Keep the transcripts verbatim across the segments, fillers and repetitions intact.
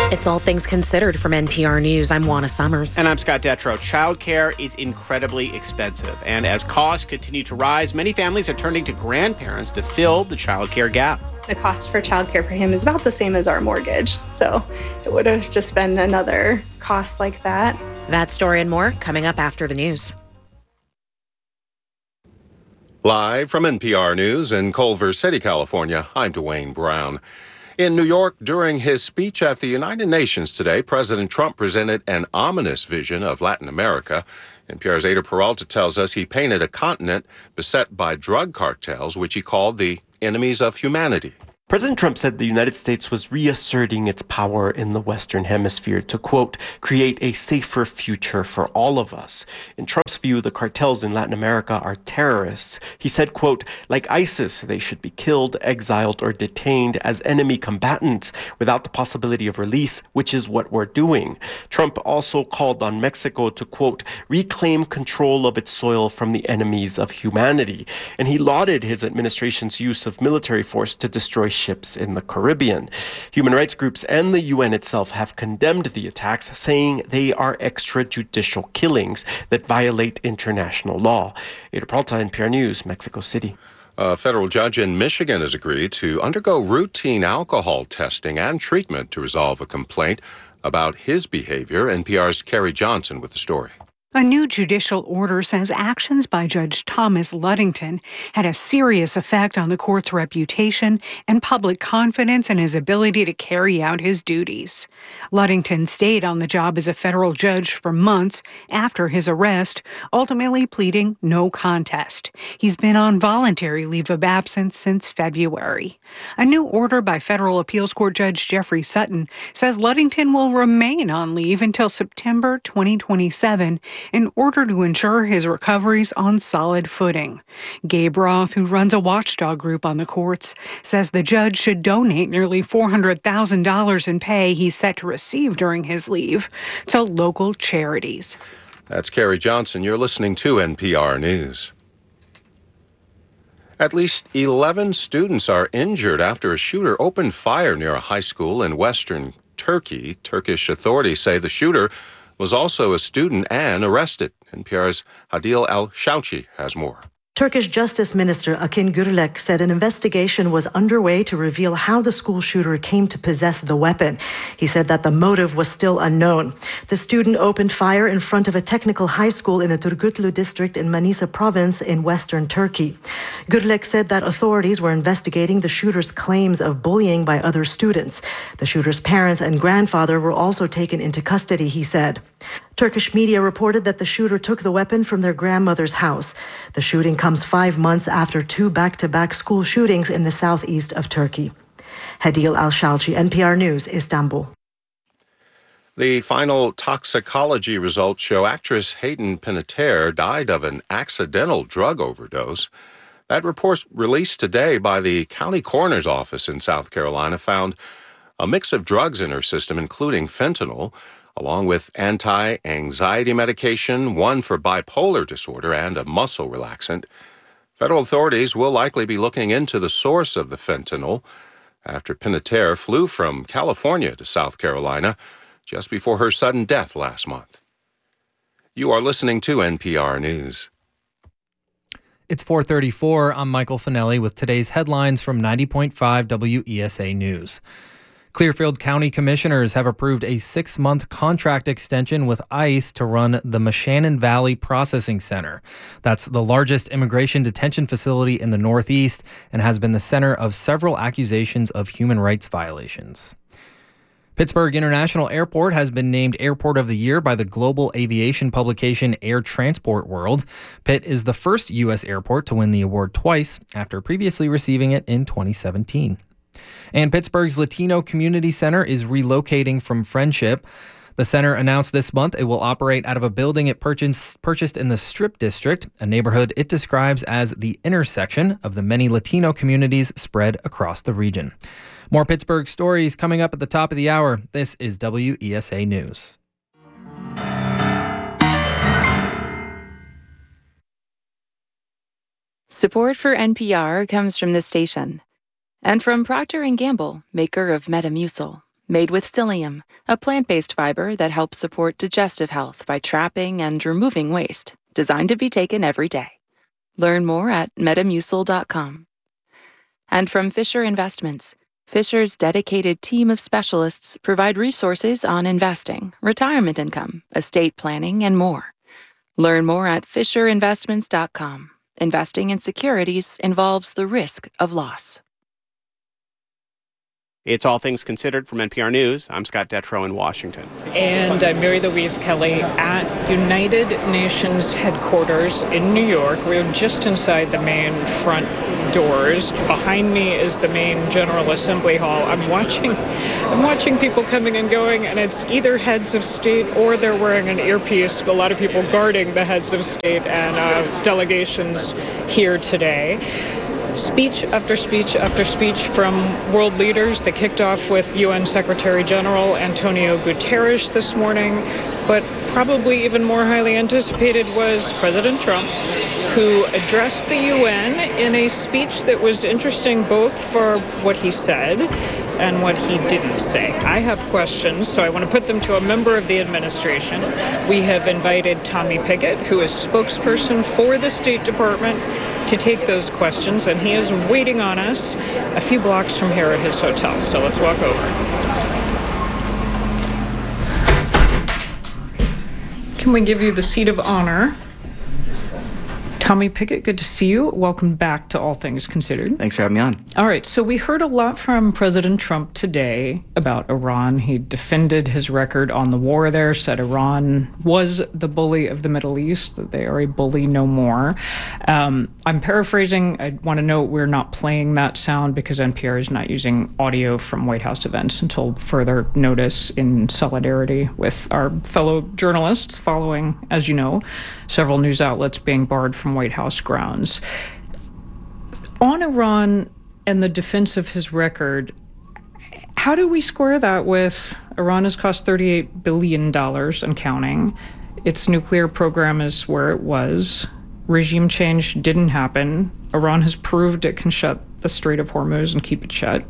It's All Things Considered from N P R News. I'm Juana Summers. And I'm Scott Detrow. Childcare is incredibly expensive. And as costs continue to rise, many families are turning to grandparents to fill the childcare gap. The cost for childcare for him is about the same as our mortgage. So it would have just been another cost like that. That story and more coming up after the news. Live from N P R News in Culver City, California, I'm Dwayne Brown. In New York, during his speech at the United Nations today, President Trump presented an ominous vision of Latin America. N P R's Ada Peralta tells us he painted a continent beset by drug cartels, which he called the enemies of humanity. President Trump said the United States was reasserting its power in the Western Hemisphere to, quote, create a safer future for all of us. In Trump's view, the cartels in Latin America are terrorists. He said, quote, like ISIS, they should be killed, exiled, or detained as enemy combatants without the possibility of release, which is what we're doing. Trump also called on Mexico to, quote, reclaim control of its soil from the enemies of humanity. And he lauded his administration's use of military force to destroy ships in the Caribbean. Human rights groups and the U N itself have condemned the attacks, saying they are extrajudicial killings that violate international law. Ada Peralta, N P R News, Mexico City. A federal judge in Michigan has agreed to undergo routine alcohol testing and treatment to resolve a complaint about his behavior. N P R's Carrie Johnson with the story. A new judicial order says actions by Judge Thomas Ludington had a serious effect on the court's reputation and public confidence in his ability to carry out his duties. Ludington stayed on the job as a federal judge for months after his arrest, ultimately pleading no contest. He's been on voluntary leave of absence since February. A new order by federal appeals court Judge Jeffrey Sutton says Ludington will remain on leave until September twenty twenty-seven in order to ensure his recovery's on solid footing. Gabe Roth, who runs a watchdog group on the courts, says the judge should donate nearly four hundred thousand dollars in pay he's set to receive during his leave to local charities. That's Carrie Johnson. You're listening to N P R News. At least eleven students are injured after a shooter opened fire near a high school in western Turkey. Turkish authorities say the shooter was also a student and arrested. N P R's Hadil Al-Shauchi has more. Turkish Justice Minister Akin Gürlek said an investigation was underway to reveal how the school shooter came to possess the weapon. He said that the motive was still unknown. The student opened fire in front of a technical high school in the Turgutlu district in Manisa province in western Turkey. Gürlek said that authorities were investigating the shooter's claims of bullying by other students. The shooter's parents and grandfather were also taken into custody, he said. Turkish media reported that the shooter took the weapon from their grandmother's house. The shooting comes five months after two back-to-back school shootings in the southeast of Turkey. Hadil Al-Shalchi, N P R News, Istanbul. The final toxicology results show actress Hayden Panettiere died of an accidental drug overdose. That report released today by the county coroner's office in South Carolina found a mix of drugs in her system, including fentanyl, along with anti-anxiety medication, one for bipolar disorder, and a muscle relaxant. Federal authorities will likely be looking into the source of the fentanyl after Panettiere flew from California to South Carolina just before her sudden death last month. You are listening to N P R News. It's four thirty-four. I'm Michael Finelli with today's headlines from ninety point five W E S A News. Clearfield County Commissioners have approved a six-month contract extension with ICE to run the Moshannon Valley Processing Center. That's the largest immigration detention facility in the Northeast and has been the center of several accusations of human rights violations. Pittsburgh International Airport has been named Airport of the Year by the global aviation publication Air Transport World. Pitt is the first U S airport to win the award twice, after previously receiving it in twenty seventeen. And Pittsburgh's Latino Community Center is relocating from Friendship. The center announced this month it will operate out of a building it purchased, purchased in the Strip District, a neighborhood it describes as the intersection of the many Latino communities spread across the region. More Pittsburgh stories coming up at the top of the hour. This is W E S A News. Support for N P R comes from this station and from Procter and Gamble, maker of Metamucil. made with psyllium, a plant-based fiber that helps support digestive health by trapping and removing waste, designed to be taken every day. Learn more at metamucil dot com. And from Fisher Investments, Fisher's dedicated team of specialists provide resources on investing, retirement income, estate planning, and more. Learn more at fisher investments dot com. Investing in securities involves the risk of loss. It's All Things Considered from N P R News. I'm Scott Detrow in Washington. And I'm Mary Louise Kelly at United Nations headquarters in New York. We're just inside the main front doors. Behind me is the main General Assembly Hall. I'm watching I'm watching people coming and going, and it's either heads of state or they're wearing an earpiece. A lot of people guarding the heads of state and uh, delegations here today. Speech after speech after speech from world leaders. They kicked off with U N Secretary General Antonio Guterres this morning, but probably even more highly anticipated was President Trump, who addressed the U N in a speech that was interesting both for what he said and what he didn't say. I have questions, so I want to put them to a member of the administration. We have invited Tommy Pigott, who is spokesperson for the State Department, to take those questions, and he is waiting on us a few blocks from here at his hotel. So let's walk over. Can we give you the seat of honor? Tommy Pigott, good to see you. Welcome back to All Things Considered. Thanks for having me on. All right, so we heard a lot from President Trump today about Iran. He defended his record on the war there, said Iran was the bully of the Middle East, that they are a bully no more. Um, I'm paraphrasing. I want to note we're not playing that sound because N P R is not using audio from White House events until further notice, in solidarity with our fellow journalists following, as you know, several news outlets being barred from White House grounds. On Iran and the defense of his record, how do we square that with Iran has cost thirty-eight billion dollars and counting? Its nuclear program is where it was. Regime change didn't happen. Iran has proved it can shut the Strait of Hormuz and keep it shut.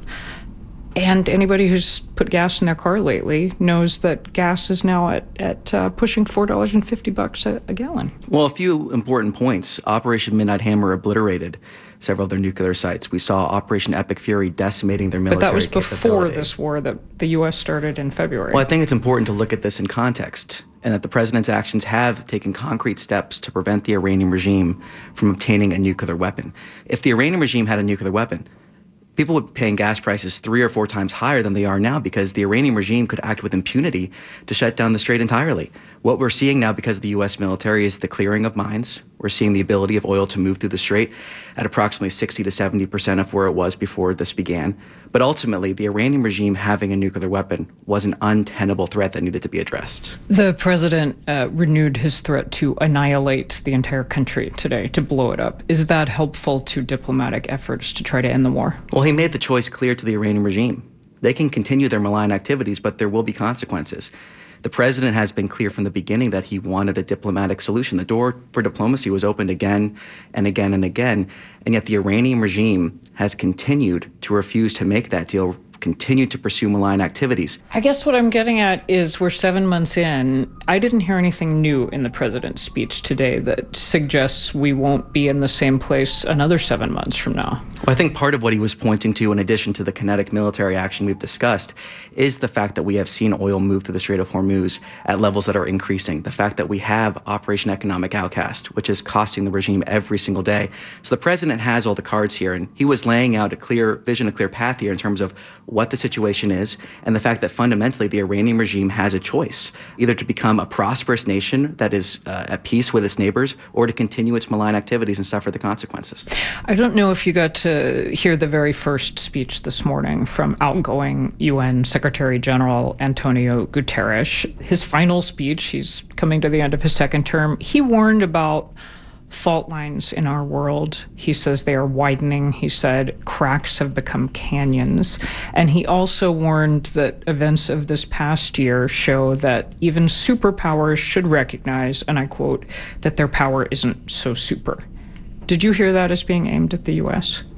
And anybody who's put gas in their car lately knows that gas is now at, at uh, pushing four dollars and fifty bucks a, a gallon. Well, a few important points. Operation Midnight Hammer obliterated several of their nuclear sites. We saw Operation Epic Fury decimating their military But that was before capability. this war that the U S started in February. Well, I think it's important to look at this in context, and that the president's actions have taken concrete steps to prevent the Iranian regime from obtaining a nuclear weapon. If the Iranian regime had a nuclear weapon, people would be paying gas prices three or four times higher than they are now, because the Iranian regime could act with impunity to shut down the strait entirely. What we're seeing now because of the U S military is the clearing of mines. We're seeing the ability of oil to move through the strait at approximately sixty to seventy percent of where it was before this began. But ultimately, the Iranian regime having a nuclear weapon was an untenable threat that needed to be addressed. The president uh, renewed his threat to annihilate the entire country today, to blow it up. Is that helpful to diplomatic efforts to try to end the war? Well, he made the choice clear to the Iranian regime. They can continue their malign activities, but there will be consequences. The president has been clear from the beginning that he wanted a diplomatic solution. The door for diplomacy was opened again and again and again, and yet the Iranian regime has continued to refuse to make that deal, continued to pursue malign activities. I guess what I'm getting at is we're seven months in. I didn't hear anything new in the president's speech today that suggests we won't be in the same place another seven months from now. Well, I think part of what he was pointing to, in addition to the kinetic military action we've discussed, is the fact that we have seen oil move through the Strait of Hormuz at levels that are increasing. The fact that we have Operation Economic Outcast, which is costing the regime every single day. So the president has all the cards here, and he was laying out a clear vision, a clear path here in terms of what the situation is, and the fact that fundamentally the Iranian regime has a choice, either to become a prosperous nation that is uh, at peace with its neighbors, or to continue its malign activities and suffer the consequences. I don't know if you got to hear the very first speech this morning from outgoing U N Secretary General Antonio Guterres. His final speech, he's coming to the end of his second term, he warned about fault lines in our world. He says they are widening. He said cracks have become canyons. And he also warned that events of this past year show that even superpowers should recognize, and I quote, that their power isn't so super. Did you hear that as being aimed at the U S?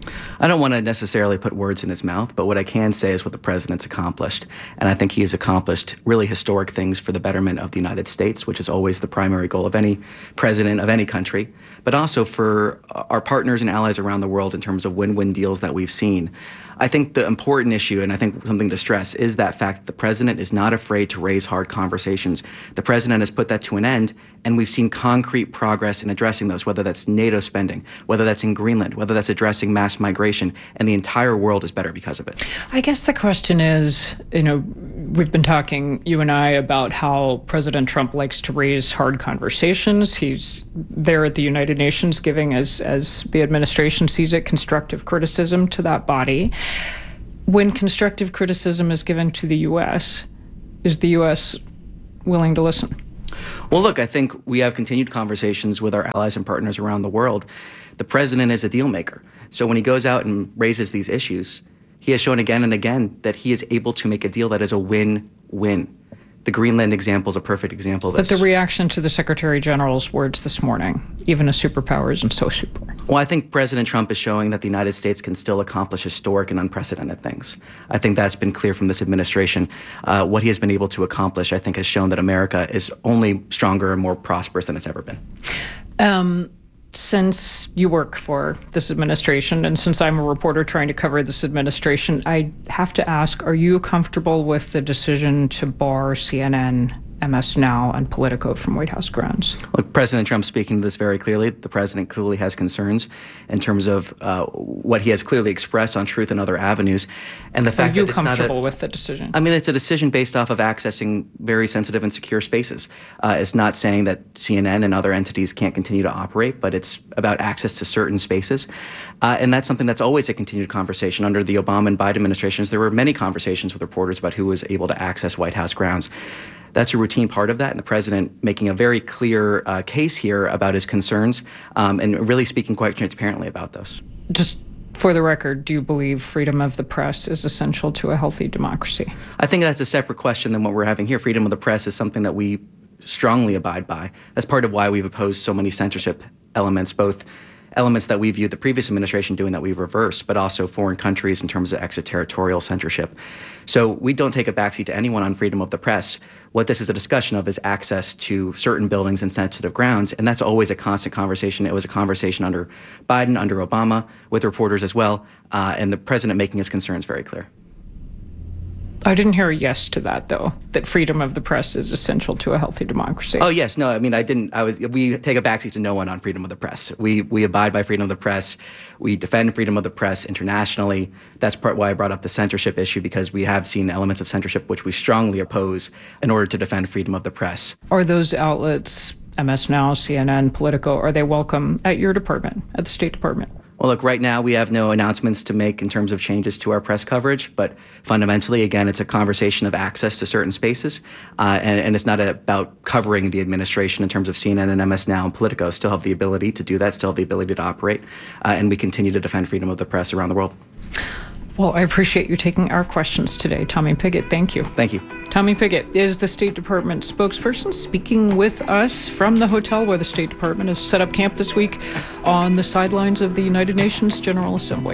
I don't want to necessarily put words in his mouth, but what I can say is what the president's accomplished. And I think he has accomplished really historic things for the betterment of the United States, which is always the primary goal of any president of any country, but also for our partners and allies around the world in terms of win-win deals that we've seen. I think the important issue, and I think something to stress, is that fact that the president is not afraid to raise hard conversations. The president has put that to an end, and we've seen concrete progress in addressing those, whether that's NATO spending, whether that's in Greenland, whether that's addressing mass migration, and the entire world is better because of it. I guess the question is, you know, we've been talking, you and I, about how President Trump likes to raise hard conversations. He's there at the United Nations giving, as, as the administration sees it, constructive criticism to that body. When constructive criticism is given to the U S, is the U S willing to listen? Well, look, I think we have continued conversations with our allies and partners around the world. The president is a deal maker. So when he goes out and raises these issues, he has shown again and again that he is able to make a deal that is a win-win. The Greenland example is a perfect example of this. But the reaction to the Secretary General's words this morning, even a superpower isn't so super. Well, I think President Trump is showing that the United States can still accomplish historic and unprecedented things. I think that's been clear from this administration. Uh, what he has been able to accomplish, I think, has shown that America is only stronger and more prosperous than it's ever been. Um, since you work for this administration, and since I'm a reporter trying to cover this administration, I have to ask, are you comfortable with the decision to bar C N N, M S Now, and Politico from White House grounds? Look, President Trump speaking to this very clearly. The president clearly has concerns in terms of uh, what he has clearly expressed on Truth and other avenues. And the fact Are you that it's not comfortable a, with the decision? I mean, it's a decision based off of accessing very sensitive and secure spaces. Uh, it's not saying that C N N and other entities can't continue to operate, but it's about access to certain spaces. Uh, and that's something that's always a continued conversation. Under the Obama and Biden administrations, there were many conversations with reporters about who was able to access White House grounds. That's a routine part of that, and the president making a very clear uh, case here about his concerns um, and really speaking quite transparently about those. Just for the record, do you believe freedom of the press is essential to a healthy democracy? I think that's a separate question than what we're having here. Freedom of the press is something that we strongly abide by. That's part of why we've opposed so many censorship elements, both elements that we viewed the previous administration doing that we've reversed, but also foreign countries in terms of extraterritorial censorship. So we don't take a backseat to anyone on freedom of the press. What this is a discussion of is access to certain buildings and sensitive grounds, and that's always a constant conversation. It was a conversation under Biden, under Obama, with reporters as well, uh, and the president making his concerns very clear. I didn't hear a yes to that, though, that freedom of the press is essential to a healthy democracy. Oh, yes. No, I mean, I didn't. I was. We take a backseat to no one on freedom of the press. We we abide by freedom of the press. We defend freedom of the press internationally. That's part why I brought up the censorship issue, because we have seen elements of censorship which we strongly oppose in order to defend freedom of the press. Are those outlets, M S Now, C N N, Politico, are they welcome at your department, at the State Department? Well, look, right now we have no announcements to make in terms of changes to our press coverage, but fundamentally, again, it's a conversation of access to certain spaces, uh, and, and it's not about covering the administration in terms of C N N and M S Now and Politico. Still have the ability to do that, still have the ability to operate, uh, and we continue to defend freedom of the press around the world. Well, I appreciate you taking our questions today, Tommy Pigott. Thank you. Thank you. Tommy Pigott is the State Department spokesperson, speaking with us from the hotel where the State Department has set up camp this week on the sidelines of the United Nations General Assembly.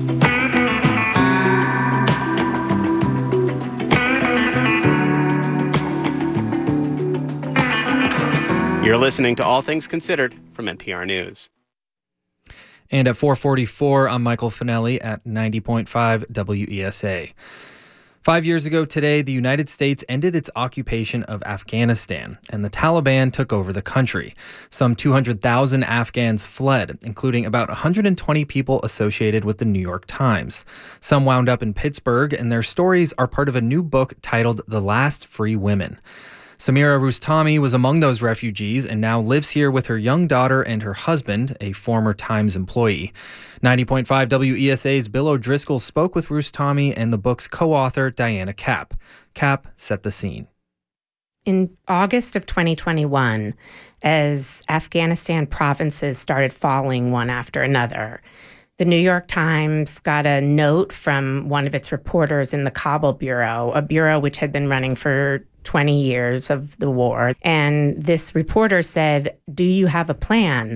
You're listening to All Things Considered from N P R News. And at four forty-four, I'm Michael Finelli at ninety point five W E S A. Five years ago today, the United States ended its occupation of Afghanistan, and the Taliban took over the country. Some two hundred thousand Afghans fled, including about one hundred twenty people associated with the New York Times. Some wound up in Pittsburgh, and their stories are part of a new book titled The Last Free Women. Samira Rustami was among those refugees and now lives here with her young daughter and her husband, a former Times employee. ninety point five W E S A's Bill O'Driscoll spoke with Rustami and the book's co-author, Diana Kapp. Kapp set the scene. In August of twenty twenty-one, as Afghanistan provinces started falling one after another, the New York Times got a note from one of its reporters in the Kabul bureau, a bureau which had been running for twenty years of the war. And this reporter said, "Do you have a plan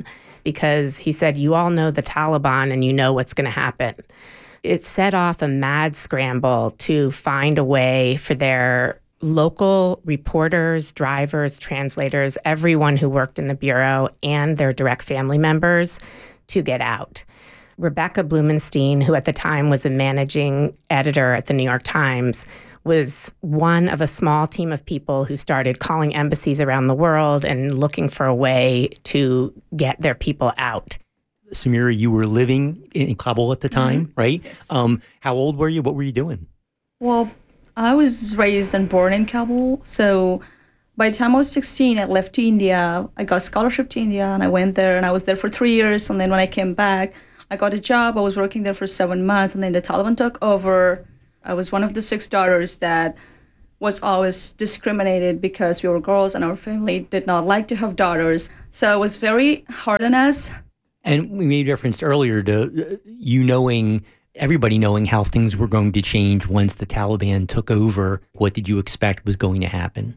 because he said, you all know the Taliban and you know what's going to happen. It set off a mad scramble to find a way for their local reporters, drivers, translators, everyone who worked in the Bureau and their direct family members to get out. Rebecca Blumenstein, who at the time was a managing editor at the New York Times, was one of a small team of people who started calling embassies around the world and looking for a way to get their people out. Samira, you were living in Kabul at the time, mm-hmm. right? Yes. Um, how old were you? What were you doing? Well, I was raised and born in Kabul. So by the time I was sixteen, I left to India. I got a scholarship to India, and I went there, and I was there for three years. And then when I came back, I got a job. I was working there for seven months, and then the Taliban took over. I was one of the six daughters that was always discriminated because we were girls and our family did not like to have daughters. So it was very hard on us. And we made reference earlier to you knowing, everybody knowing how things were going to change once the Taliban took over. What did you expect was going to happen?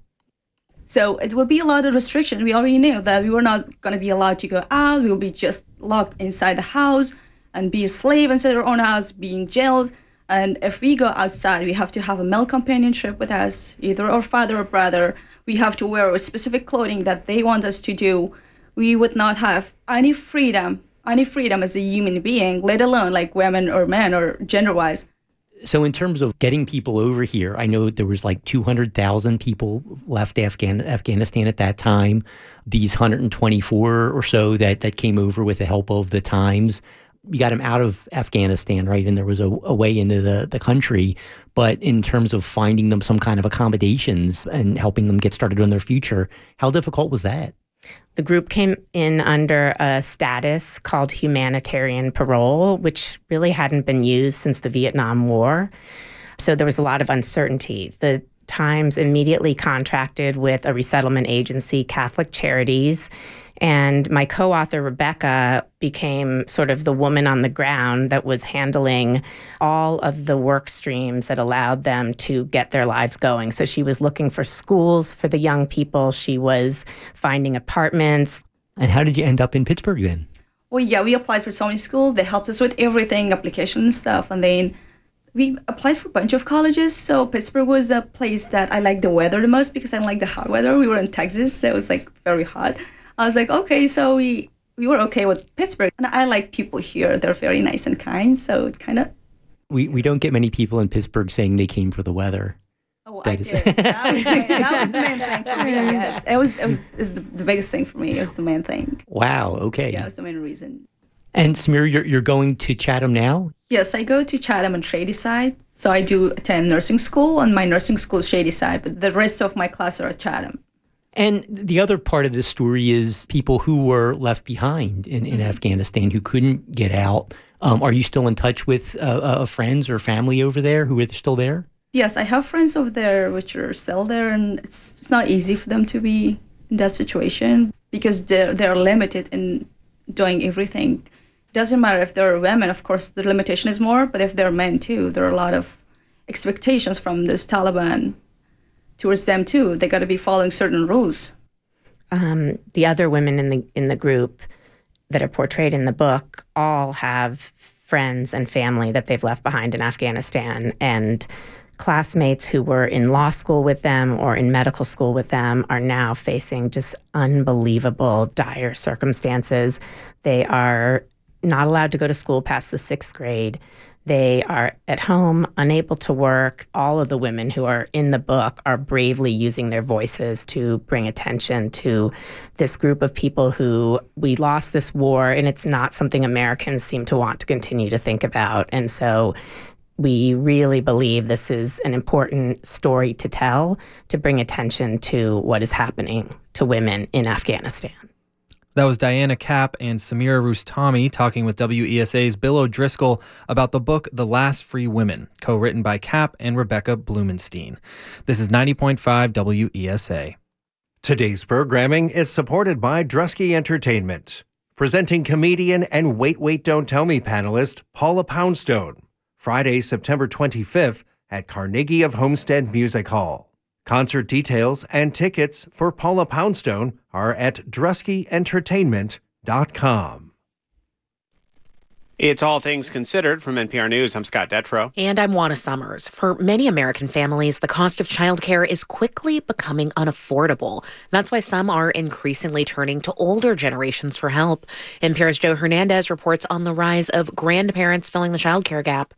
So it would be a lot of restriction. We already knew that we were not going to be allowed to go out. We would be just locked inside the house and be a slave inside our own house, being jailed. And if we go outside, we have to have a male companionship with us, either our father or brother. We have to wear a specific clothing that they want us to do. We would not have any freedom, any freedom as a human being, let alone like women or men or gender-wise. So in terms of getting people over here, I know there was like two hundred thousand people left Afghan- Afghanistan at that time. These one hundred twenty-four or so that, that came over with the help of the Times. You got them out of Afghanistan, right? And there was a, a way into the, the country. But in terms of finding them some kind of accommodations and helping them get started on their future, how difficult was that? The group came in under a status called humanitarian parole, which really hadn't been used since the Vietnam War. So there was a lot of uncertainty. The Times immediately contracted with a resettlement agency, Catholic Charities, and my co-author, Rebecca, became sort of the woman on the ground that was handling all of the work streams that allowed them to get their lives going. So she was looking for schools for the young people. She was finding apartments. And how did you end up in Pittsburgh then? Well, yeah, we applied for so many schools. They helped us with everything, application and stuff. And then we applied for a bunch of colleges. So Pittsburgh was a place that I liked the weather the most because I didn't like the hot weather. We were in Texas, so it was like very hot. I was like, okay, so we, we were okay with Pittsburgh. And I like people here. They're very nice and kind. So it kind of... We we don't get many people in Pittsburgh saying they came for the weather. Oh, that I is... did. That was, that was the main thing for me, yes. It was, it was, it was the, the biggest thing for me. It was the main thing. Wow, okay. Yeah, it was the main reason. And Samira, you're, you're going to Chatham now? Yes, I go to Chatham and Shadyside. So I do attend nursing school, and my nursing school is Shadyside, but the rest of my classes are at Chatham. And the other part of this story is people who were left behind in, in mm-hmm. Afghanistan who couldn't get out. Um, are you still in touch with uh, uh, friends or family over there who are still there? Yes, I have friends over there which are still there, and it's, it's not easy for them to be in that situation because they're, they're limited in doing everything. It doesn't matter if they're women, of course, the limitation is more, but if they're men too, there are a lot of expectations from this Taliban towards them too. They got to be following certain rules. Um, the other women in the in the group that are portrayed in the book all have friends and family that they've left behind in Afghanistan, and classmates who were in law school with them or in medical school with them are now facing just unbelievable, dire circumstances. They are not allowed to go to school past the sixth grade. They are at home, unable to work. All of the women who are in the book are bravely using their voices to bring attention to this group of people who we lost this war, and it's not something Americans seem to want to continue to think about. And so we really believe this is an important story to tell, to bring attention to what is happening to women in Afghanistan. That was Diana Kapp and Samira Rustami talking with W E S A's Bill O'Driscoll about the book The Last Free Women, co-written by Kapp and Rebecca Blumenstein. This is ninety point five W E S A. Today's programming is supported by Drusky Entertainment, presenting comedian and Wait, Wait, Don't Tell Me panelist Paula Poundstone, Friday, September twenty-fifth at Carnegie of Homestead Music Hall. Concert details and tickets for Paula Poundstone are at drusky entertainment dot com. It's All Things Considered from N P R News. I'm Scott Detrow. And I'm Juana Summers. For many American families, the cost of childcare is quickly becoming unaffordable. That's why some are increasingly turning to older generations for help. N P R's Joe Hernandez reports on the rise of grandparents filling the childcare gap.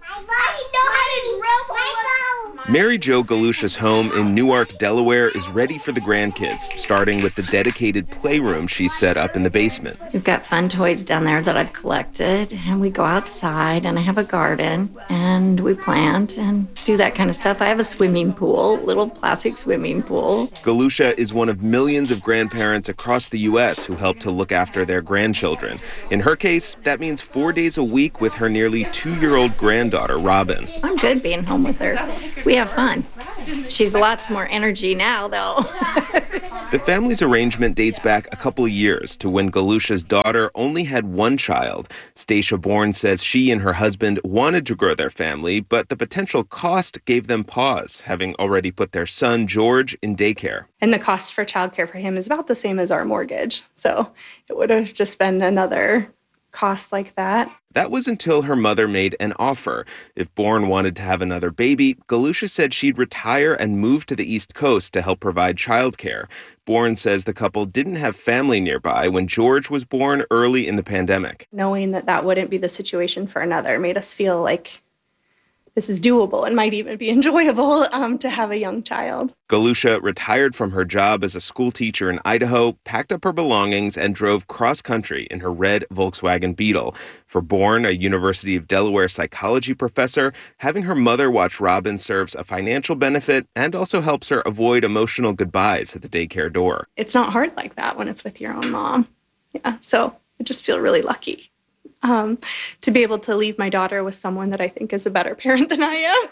Mary Jo Galusha's home in Newark, Delaware is ready for the grandkids, starting with the dedicated playroom she set up in the basement. We've got fun toys down there that I've collected, and we go outside, and I have a garden, and we plant and do that kind of stuff. I have a swimming pool, little plastic swimming pool. Galusha is one of millions of grandparents across the U S who help to look after their grandchildren. In her case, that means four days a week with her nearly two-year-old granddaughter, Robin. I'm good being home with her. We have fun. She's lots more energy now, though. The family's arrangement dates back a couple of years to when Galusha's daughter only had one child. Stacia Bourne says she and her husband wanted to grow their family, but the potential cost gave them pause, having already put their son, George, in daycare. And the cost for childcare for him is about the same as our mortgage. So it would have just been another cost like that. That was until her mother made an offer. If Bourne wanted to have another baby, Galusha said she'd retire and move to the East Coast to help provide childcare. Bourne says the couple didn't have family nearby when George was born early in the pandemic. Knowing that that wouldn't be the situation for another made us feel like this is doable and might even be enjoyable um, to have a young child. Galusha retired from her job as a school teacher in Idaho, packed up her belongings, and drove cross-country in her red Volkswagen Beetle. For Bourne, a University of Delaware psychology professor, having her mother watch Robin serves a financial benefit and also helps her avoid emotional goodbyes at the daycare door. It's not hard like that when it's with your own mom. Yeah, so I just feel really lucky. Um, to be able to leave my daughter with someone that I think is a better parent than I am.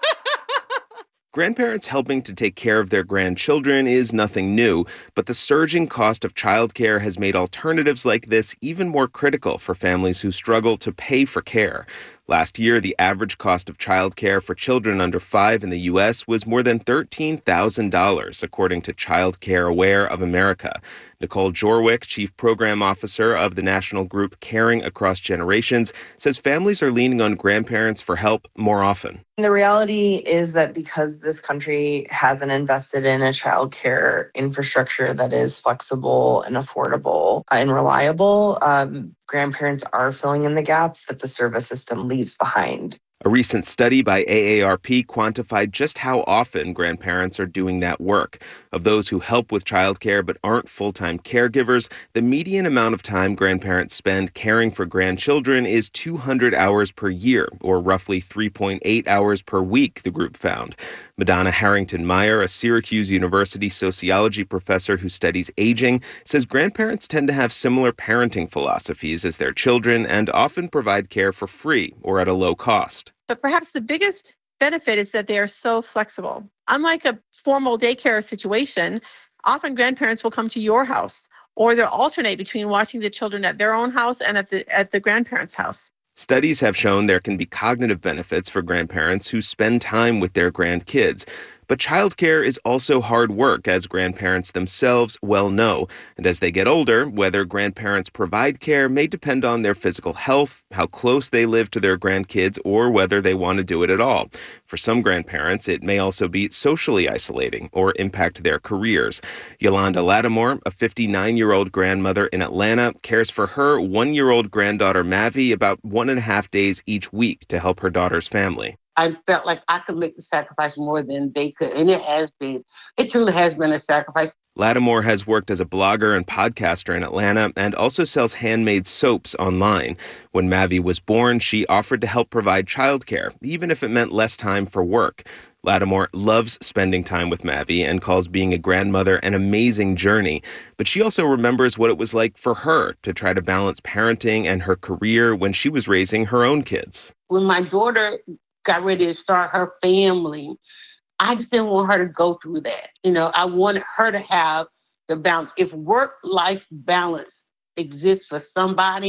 Grandparents helping to take care of their grandchildren is nothing new, but the surging cost of childcare has made alternatives like this even more critical for families who struggle to pay for care. Last year, the average cost of childcare for children under five in the U S was more than thirteen thousand dollars, according to Child Care Aware of America. Nicole Jorwick, Chief Program Officer of the national group Caring Across Generations, says families are leaning on grandparents for help more often. The reality is that because this country hasn't invested in a child care infrastructure that is flexible and affordable and reliable, um, grandparents are filling in the gaps that the service system leaves behind. A recent study by A A R P quantified just how often grandparents are doing that work. Of those who help with childcare but aren't full-time caregivers, the median amount of time grandparents spend caring for grandchildren is two hundred hours per year, or roughly three point eight hours per week, the group found. Madonna Harrington-Meyer, a Syracuse University sociology professor who studies aging, says grandparents tend to have similar parenting philosophies as their children and often provide care for free or at a low cost. But perhaps the biggest benefit is that they are so flexible. Unlike a formal daycare situation, often grandparents will come to your house, or they'll alternate between watching the children at their own house and at the at the grandparents' house. Studies have shown there can be cognitive benefits for grandparents who spend time with their grandkids. But childcare is also hard work, as grandparents themselves well know. And as they get older, whether grandparents provide care may depend on their physical health, how close they live to their grandkids, or whether they want to do it at all. For some grandparents, it may also be socially isolating or impact their careers. Yolanda Lattimore, a fifty-nine-year-old grandmother in Atlanta, cares for her one-year-old granddaughter Mavi about one and a half days each week to help her daughter's family. I felt like I could make the sacrifice more than they could, and it has been. It truly has been a sacrifice. Lattimore has worked as a blogger and podcaster in Atlanta and also sells handmade soaps online. When Mavi was born, she offered to help provide childcare, even if it meant less time for work. Lattimore loves spending time with Mavi and calls being a grandmother an amazing journey. But she also remembers what it was like for her to try to balance parenting and her career when she was raising her own kids. When my daughter got ready to start her family, I just didn't want her to go through that. You know, I wanted her to have the balance. If work-life balance exists for somebody,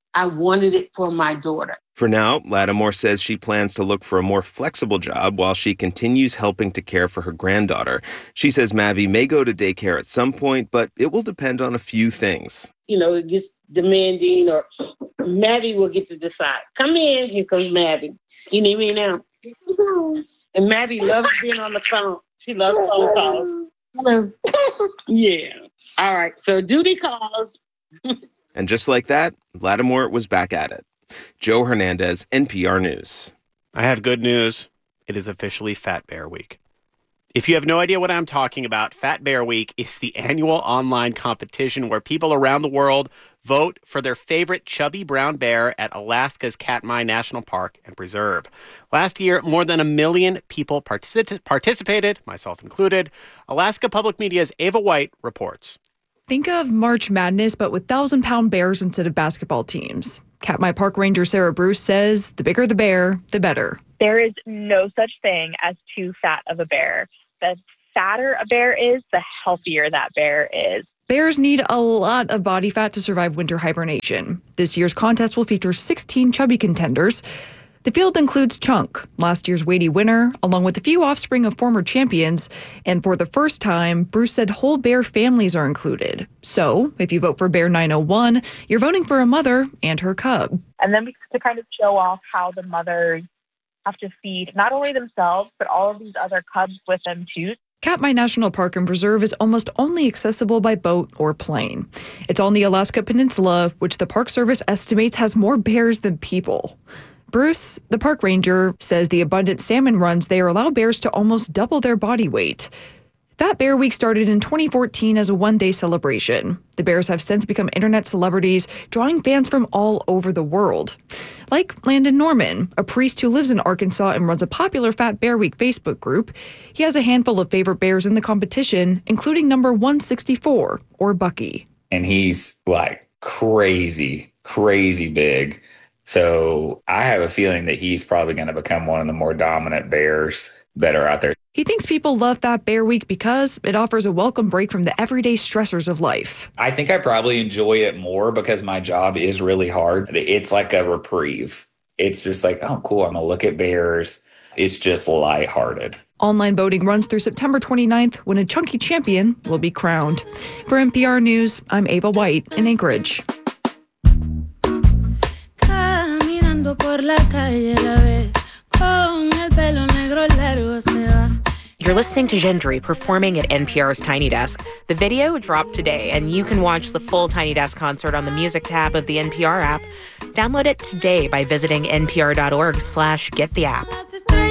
I wanted it for my daughter. For now, Lattimore says she plans to look for a more flexible job while she continues helping to care for her granddaughter. She says Mavi may go to daycare at some point, but it will depend on a few things. You know, it gets demanding, or Mavi will get to decide. Come in, here comes Mavi. You need me now? And Mavi loves being on the phone. She loves phone calls. Hello. Yeah. All right, so duty calls. And just like that, Lattimore was back at it. Joe Hernandez, N P R News. I have good news. It is officially Fat Bear Week. If you have no idea what I'm talking about, Fat Bear Week is the annual online competition where people around the world vote for their favorite chubby brown bear at Alaska's Katmai National Park and Preserve. Last year, more than a million people particip- participated, myself included. Alaska Public Media's Ava White reports. Think of March Madness, but with thousand-pound bears instead of basketball teams. Katmai Park Ranger Sarah Bruce says the bigger the bear, the better. There is no such thing as too fat of a bear. The fatter a bear is, the healthier that bear is. Bears need a lot of body fat to survive winter hibernation. This year's contest will feature sixteen chubby contenders. The field includes Chunk, last year's weighty winner, along with a few offspring of former champions. And for the first time, Bruce said whole bear families are included. So if you vote for Bear nine oh one, you're voting for a mother and her cub. And then to kind of show off how the mothers have to feed not only themselves, but all of these other cubs with them too. Katmai National Park and Preserve is almost only accessible by boat or plane. It's on the Alaska Peninsula, which the Park Service estimates has more bears than people. Bruce, the park ranger, says the abundant salmon runs there allow bears to almost double their body weight. That Bear Week started in twenty fourteen as a one-day celebration. The bears have since become internet celebrities, drawing fans from all over the world. Like Landon Norman, a priest who lives in Arkansas and runs a popular Fat Bear Week Facebook group. He has a handful of favorite bears in the competition, including number one sixty-four, or Bucky. And he's like crazy, crazy big. So I have a feeling that he's probably going to become one of the more dominant bears that are out there. He thinks people love Fat Bear Week because it offers a welcome break from the everyday stressors of life. I think I probably enjoy it more because my job is really hard. It's like a reprieve. It's just like, oh, cool, I'm going to look at bears. It's just lighthearted. Online voting runs through September twenty-ninth when a chunky champion will be crowned. For N P R News, I'm Ava White in Anchorage. You're listening to Gendry performing at N P R's Tiny Desk. The video dropped today, and you can watch the full Tiny Desk concert on the music tab of the N P R app. Download it today by visiting npr.org slash get the app.